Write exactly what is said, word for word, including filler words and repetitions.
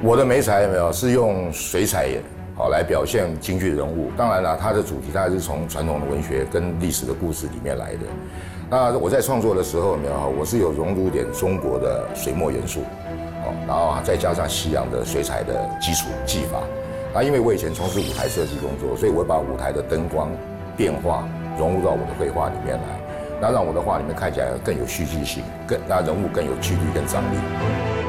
我的媒材有没有是用水彩好来表现京剧人物？当然了，它的主题它还是从传统的文学跟历史的故事里面来的。那我在创作的时候有没有？我是有融入点中国的水墨元素，哦，然后再加上西洋的水彩的基础技法。那因为我以前从事舞台设计工作，所以我会把舞台的灯光变化融入到我的绘画里面来，那让我的画里面看起来更有戏剧性，更让人物更有趣力跟张力。